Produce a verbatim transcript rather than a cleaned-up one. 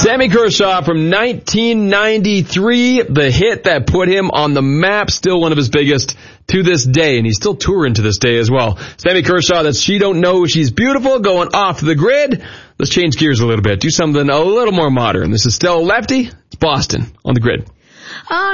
Sammy Kershaw from nineteen ninety-three, the hit that put him on the map, still one of his biggest to this day, and he's still touring to this day as well. Sammy Kershaw, that's She Don't Know She's Beautiful, going off the grid. Let's change gears a little bit, do something a little more modern. This is still Lefty, it's Boston on the grid.